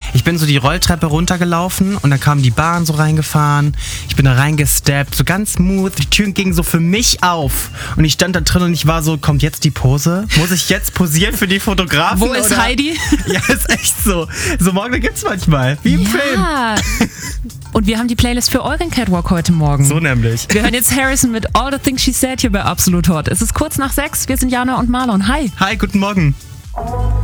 Ich bin so die Rolltreppe runtergelaufen und dann kam die Bahn so reingefahren. Ich bin da reingesteppt, so ganz smooth. Die Türen gingen so für mich auf. Und ich stand da drin und ich war so, kommt jetzt die Pose? Muss ich jetzt posieren für die Fotografen? Wo ist Heidi? Ja, ist echt so. So Morgen gibt's manchmal. Wie im Film. Und wir haben die Playlist für euren Catwalk heute Morgen. So nämlich. Wir hören jetzt Harrison mit All the Things She Said hier bei Absolut Hot. Es ist kurz nach 6. Wir sind Jana und Marlon. Hi. Hi, guten Morgen.